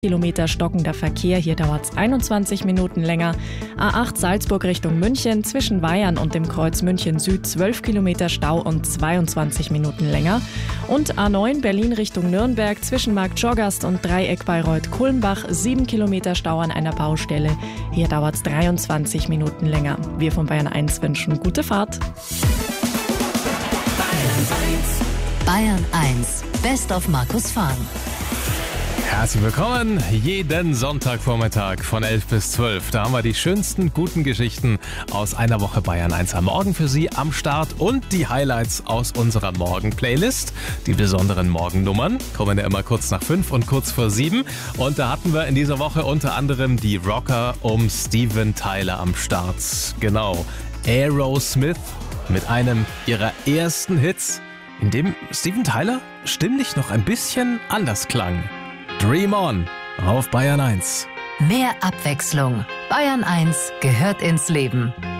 Kilometer stockender Verkehr, hier dauert es 21 Minuten länger. A8 Salzburg Richtung München, zwischen Weyern und dem Kreuz München Süd 12 Kilometer Stau und 22 Minuten länger. Und A9 Berlin Richtung Nürnberg, zwischen Marktjogast und Dreieck Bayreuth-Kulmbach 7 Kilometer Stau an einer Baustelle, hier dauert es 23 Minuten länger. Wir von Bayern 1 wünschen gute Fahrt. Bayern 1, Best of Markus Fahren. Herzlich willkommen, jeden Sonntagvormittag von 11 bis 12. Da haben wir die schönsten guten Geschichten aus einer Woche Bayern 1 am Morgen für Sie am Start und die Highlights aus unserer Morgen-Playlist. Die besonderen Morgennummern kommen ja immer kurz nach 5 und kurz vor 7. Und da hatten wir in dieser Woche unter anderem die Rocker um Steven Tyler am Start. Genau, Aerosmith mit einem ihrer ersten Hits, in dem Steven Tyler stimmlich noch ein bisschen anders klang. Dream On auf Bayern 1. Mehr Abwechslung. Bayern 1 gehört ins Leben.